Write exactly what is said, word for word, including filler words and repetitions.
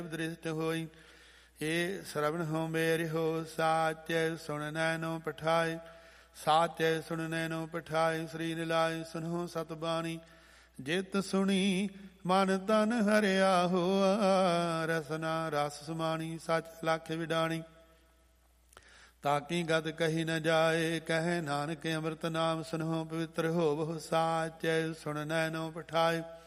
ਦ੍ਰਿਸ਼ਟ ਹੋਈ। ਏ ਸਰਵਣ ਹੋ ਮੇਰਿਓ ਸਾਚੈ ਸੁਣ ਨੈਨੋ ਪਠਾਏ। ਸਾਚੈ ਸੁਣ ਨੈਨੋ ਪਠਾਏ ਸ੍ਰੀ ਨਿਲਾਏ ਸੁਨੋ ਸਤ ਬਾਣੀ। ਜਿਤ ਸੁਣੀ ਮਨ ਤਨ ਹਰਿਆ ਹੋਆ। ਰਸਨਾ ਰਸ ਸਮਾਣੀ ਸਚ ਲਖ ਵਿਡਾਣੀ। ਤਾਕੀ ਗਦ ਕਹੀ ਨ ਜਾਏ ਕਹਿ ਨਾਨਕ ਅੰਮ੍ਰਿਤ ਨਾਮ ਸੁਨੋ ਪਵਿੱਤਰ ਹੋਵੋ। ਸਾਚੈ ਸੁਣ ਨੈਨੋ ਪਠਾਏ।